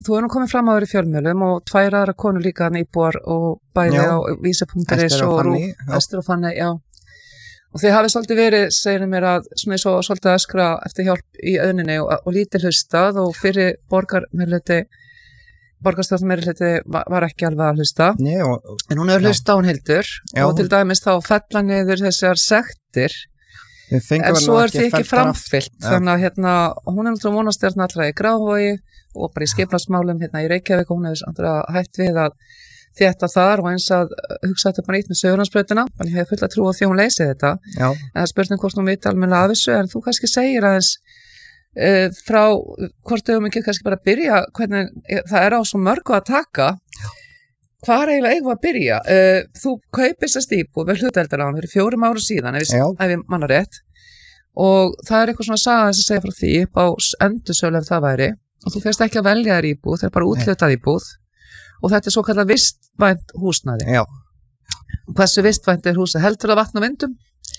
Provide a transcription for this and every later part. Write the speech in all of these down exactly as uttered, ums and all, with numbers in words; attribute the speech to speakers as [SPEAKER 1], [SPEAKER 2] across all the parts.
[SPEAKER 1] þú er nú komið fram á verið fjölmjölum og tvær aðra konur líka hann íbúar og bæði
[SPEAKER 2] Já.
[SPEAKER 1] á vísa punktur is
[SPEAKER 2] Ester og
[SPEAKER 1] og
[SPEAKER 2] Fanny,
[SPEAKER 1] Rúf,
[SPEAKER 2] já.
[SPEAKER 1] Ester og Fanny, já. Og þið hafið svolítið verið, segir mér að svona svo svolítið öskra eftir hjálp í auðninni og, og lítið hlustað og fyrir borgar meirihluti, borgarstjórn meirihluti var, var ekki alveg að hlusta.
[SPEAKER 2] Nei, og,
[SPEAKER 1] En hún hefur hlustað á hún Hildur
[SPEAKER 2] Já.
[SPEAKER 1] og til dæmis þá fella niður þessar sektir.
[SPEAKER 2] við fengum
[SPEAKER 1] En
[SPEAKER 2] nú
[SPEAKER 1] svo er því ekki
[SPEAKER 2] felldar af-
[SPEAKER 1] framfyllt,
[SPEAKER 2] Já.
[SPEAKER 1] þannig að hérna, hún er náttúrulega vonastjörn allra í Grafarvogi og bara í skipulagsmálum hérna í Reykjavík og hún hefur náttúrulega hætt við að þétta þar og eins að hugsa þetta bara nýtt með Suðurlandsbrautina, þannig ég hef fullt að trúa því að hún leysið þetta.
[SPEAKER 2] Já,
[SPEAKER 1] En það er spurning hvort hún viti almennilega af þessu, en þú kannski segir aðeins uh, frá hvort þau mikið kannski bara byrja, hvernig það er á svo mörgu að taka. Hvað er eiginlega eigum við að byrja? Uh, þú kaupir þessast íbúð við hlutdeildarlán fyrir fjórum ára síðan, ef
[SPEAKER 2] Já.
[SPEAKER 1] ég, ef ég manna rétt. Og það er eitthvað svona saga þess að segja frá því upp á endursölu ef það væri. Og þú fyrst ekki að velja þér íbúð, það er bara útlutað íbúð. Og þetta er svo kallar vistvænt húsnæði.
[SPEAKER 2] já.
[SPEAKER 1] Hversu vistvænt er húsið? Heldur það vatn og vindum?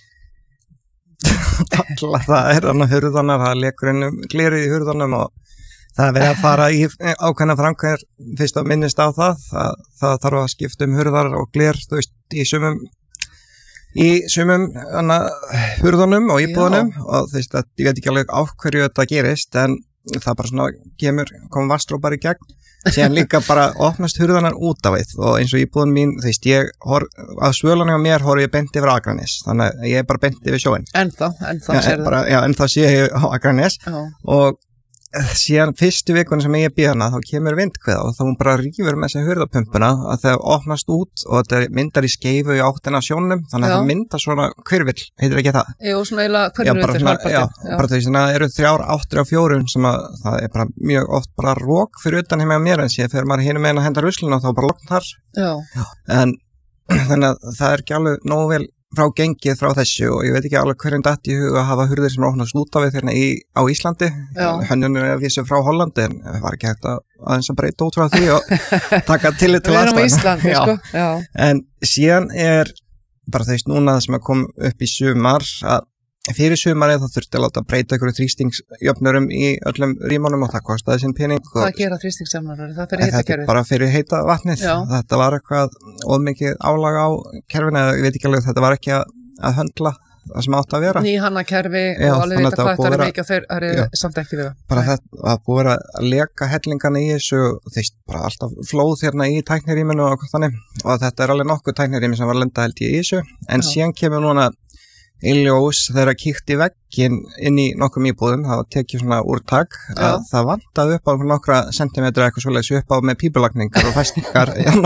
[SPEAKER 2] Alla það er hann að hurðanar, það lekur innum glerið í hurðanum og það er verið að fara í ákveðna framkvæmir fyrst að minnist á það, það, það þarf að skipta um hurðar og gler, þú veist, í sumum í sumum hana, hurðunum og íbúðunum og þú veist, að, ég veit ekki alveg á hverju þetta gerist en það bara svona kemur, komum vastrópar í gegn síðan líka bara opnast hurðanar út af eitt og eins og íbúðun mín, þú veist, ég hor, að svölunum á mér horf ég beint yfir Akranes þannig að ég er bara beint yfir sjóin
[SPEAKER 1] Ennþá, ennþá
[SPEAKER 2] já,
[SPEAKER 1] sérðu.
[SPEAKER 2] bara, já, en þá sé ég á Akranes
[SPEAKER 1] Já.
[SPEAKER 2] og síðan fyrstu vikuna sem ég býð hana þá kemur vindkveða og þá hún bara rífur með þessi hurðapumpuna að það opnast út og þetta myndar í skeifu í áttina sjónum þannig að
[SPEAKER 1] Já.
[SPEAKER 2] það myndar svona hvirvill, heitir ekki það?
[SPEAKER 1] Jú, svona eiginlega
[SPEAKER 2] Já,
[SPEAKER 1] hverjum
[SPEAKER 2] bara
[SPEAKER 1] undir
[SPEAKER 2] svona,
[SPEAKER 1] hálfpartinn.
[SPEAKER 2] já, bara því svona eru þrjár áttir á fjórum sem að það er bara mjög oft bara rók fyrir utan heima á mér en síðan fyrir maður hinum með að henda ruslun og þá bara lokn þar
[SPEAKER 1] Já.
[SPEAKER 2] en þannig að það er ekki alveg nógu vel frá gengið frá þessu og ég veit ekki alveg hverjum datt í hug að hafa hurðir sem er opnast út af við hérna í, á Íslandi hönnunum er vissu frá Hollandi en það var ekki hægt að aðeins að breyta út frá því og taka tillit til
[SPEAKER 1] Við erum á
[SPEAKER 2] aðstæðna.
[SPEAKER 1] Íslandi,
[SPEAKER 2] Já.
[SPEAKER 1] sko. Já.
[SPEAKER 2] En síðan er bara þú veist núna það sem að kom upp í sumar að fyrir sumarið þá þurfti að láta breyta ykkur þrýstingsjöfnurum í öllum rýmunum og það kostaði sinn pening.
[SPEAKER 1] Hvað gera þrýstingsjöfnurar? Það fyrir
[SPEAKER 2] Þetta er
[SPEAKER 1] hitakerfið?
[SPEAKER 2] bara fyrir heita vatnið.
[SPEAKER 1] Já.
[SPEAKER 2] Þetta var eitthvað ómikið álag á kerfinu eða ég veit ekki alveg þetta var ekki að, að höndla það sem átt að vera.
[SPEAKER 1] Ný hannakerfi
[SPEAKER 2] Já,
[SPEAKER 1] og alveg
[SPEAKER 2] þannig
[SPEAKER 1] vita
[SPEAKER 2] að
[SPEAKER 1] hvað
[SPEAKER 2] það
[SPEAKER 1] þetta
[SPEAKER 2] var
[SPEAKER 1] er
[SPEAKER 2] búið
[SPEAKER 1] mikið og þeir eru
[SPEAKER 2] Já.
[SPEAKER 1] samt ekki við það.
[SPEAKER 2] Bara
[SPEAKER 1] Nei.
[SPEAKER 2] þetta var búið að leka hellingana í þessu þeist bara alltaf flóð hérna í tæknirýminu og þannig og þetta er alveg nokkuð tæknirými sem var að lenda held ég í þessu en
[SPEAKER 1] Já.
[SPEAKER 2] síðan kemur núna í ljós þegar kíkt í vegginn inn í nokkrum íbúðum, það var tekið svona úrtak að
[SPEAKER 1] Já.
[SPEAKER 2] það vantaði upp á nokkra sentimetra eitthvað svoleiðis upp á með pípulagningar og fæstingar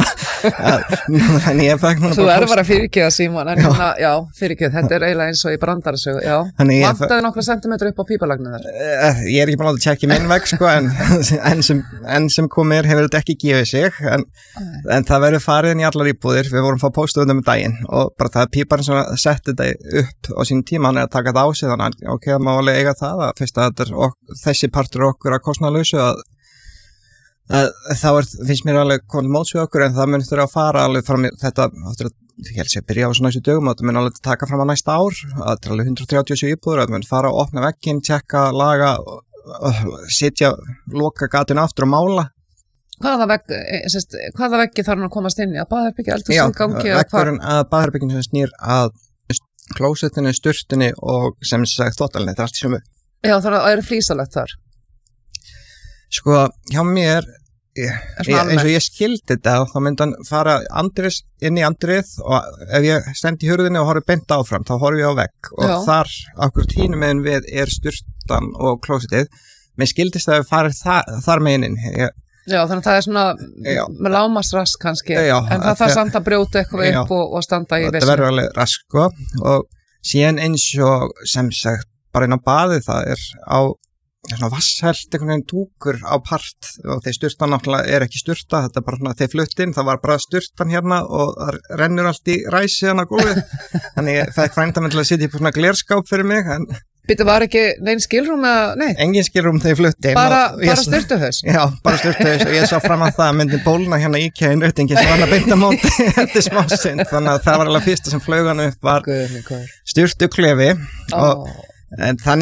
[SPEAKER 2] en ég fekk núna
[SPEAKER 1] Þú er
[SPEAKER 2] póst-
[SPEAKER 1] bara fyrirgeða Símon, en hérna, já, fyrirgeð, þetta er eiginlega eins og í brandarasögu, já.
[SPEAKER 2] Þannig ég-
[SPEAKER 1] Vantaði nokkra sentimetra upp á pípalagnar þar.
[SPEAKER 2] Eh, ég er ekki búin að láta tjekka minn vegg sko, en, en, sem, en sem komir hefur þetta ekki gefið sig en, en það verður farið inn í allar íbúðir við vorum að fá póstuð um daginn og bara það er píparinn sem setti þetta upp á sín tíma hann er að taka þetta á sig þannig að ok, það má alveg eiga það að fyrst að þetta er ok, þessi partur okkur að kostnaðalausu að, að þá er, finnst mér alveg komið móts við okkur en það mun þurfa að fara alveg fram í þetta áttur að ég held sér að byrja á svona þessu dögum og þetta mun alveg taka fram á næsta ár að þetta er alveg hundrað þrjátíu og sjö íbúður að þetta mun fara og opna vegginn, tjekka, laga sitja, loka gatinu aftur og mála
[SPEAKER 1] Hvaða vegg, eh, sest, hvaða veggi þarf hann að komast inn í? Að baðherbyggja, eldur
[SPEAKER 2] Já,
[SPEAKER 1] sem gangi eða hvað?
[SPEAKER 2] veggurinn að baðherbygginu sem snýr að klósettinu, sturtunni og sem sagt þvottalinni, það er allt í sömu.
[SPEAKER 1] Já, það er flísalegt þar.
[SPEAKER 2] Sko, hjá mér ég,
[SPEAKER 1] Er svona
[SPEAKER 2] ég,
[SPEAKER 1] almennt.
[SPEAKER 2] eins og ég skildi þetta þá myndi hann fara andris, inn í andrið og ef ég stend í hurðinni og horfi beint áfram þá horfi ég á vegg og
[SPEAKER 1] Já.
[SPEAKER 2] þar okkur tínum megin við er sturtan og klósettið mér skildist að við farið þar, þar megin inn ég,
[SPEAKER 1] Já, þannig að það er svona
[SPEAKER 2] Já.
[SPEAKER 1] með lámasrask kannski,
[SPEAKER 2] Já,
[SPEAKER 1] en það
[SPEAKER 2] að
[SPEAKER 1] þarf
[SPEAKER 2] þegar-
[SPEAKER 1] samt að brjóta eitthvað
[SPEAKER 2] Já.
[SPEAKER 1] upp og, og standa í
[SPEAKER 2] þetta
[SPEAKER 1] vissu.
[SPEAKER 2] verður alveg rask sko og síðan eins og sem sagt bara inn á baði það er á svona vasshelt einhvern veginn dúkur á part og þeir sturtan náttúrulega er ekki sturta þetta er bara svona þeir flutt inn það var bara sturtan hérna og það rennur allt í ræsi hann á gólfið þannig ég fekk frænda minn til að sitja í svona glerskáp fyrir mig en
[SPEAKER 1] Býttu var ekki neinn skilrúm eða, nei,
[SPEAKER 2] engin skilrum þeir flutt inn
[SPEAKER 1] bara,
[SPEAKER 2] og ég-
[SPEAKER 1] bara styrtuhaus.
[SPEAKER 2] Já, bara styrtuhaus og ég sá fram að það myndi bólna hérna í kæðin rautingi sem var hann að beinta móti eftir smásind þannig að það var alveg fyrsta sem flög hann upp var
[SPEAKER 1] Guð minn góður.
[SPEAKER 2] styrtu klefi
[SPEAKER 1] Ó.
[SPEAKER 2] og en þannig